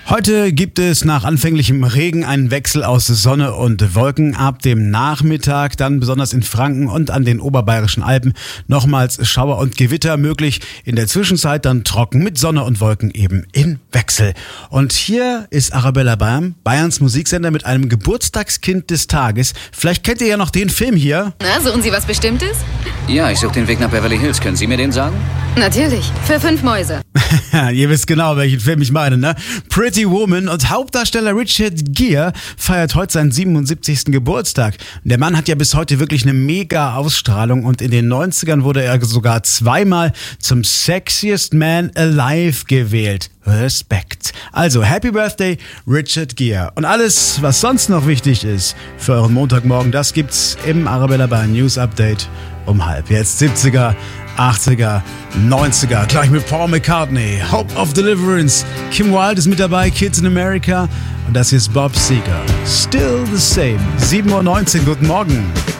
Heute gibt es nach anfänglichem Regen einen Wechsel aus Sonne und Wolken. Ab dem Nachmittag dann besonders in Franken und an den oberbayerischen Alpen nochmals Schauer und Gewitter möglich. In der Zwischenzeit dann trocken mit Sonne und Wolken eben in Wechsel. Und hier ist Arabella Bayern, Bayerns Musiksender mit einem Geburtstagskind des Tages. Vielleicht kennt ihr ja noch den Film hier. Na, suchen Sie was Bestimmtes? Ja, ich suche den Weg nach Beverly Hills. Können Sie mir den sagen? Natürlich. Für 5 Mäuse. Ihr wisst genau, welchen Film ich meine, ne? Pretty Woman, und Hauptdarsteller Richard Gere feiert heute seinen 77. Geburtstag. Der Mann hat ja bis heute wirklich eine mega Ausstrahlung und in den 90ern wurde er sogar zweimal zum Sexiest Man Alive gewählt. Respekt. Also, Happy Birthday, Richard Gere. Und alles, was sonst noch wichtig ist für euren Montagmorgen, das gibt's im Arabella Bayern News Update um 12:30. Jetzt 70er, 80er, 90er, gleich mit Paul McCartney, Hope of Deliverance. Kim Wilde ist mit dabei, Kids in America. Und das hier ist Bob Seger. Still the same. 7:19 Uhr, guten Morgen.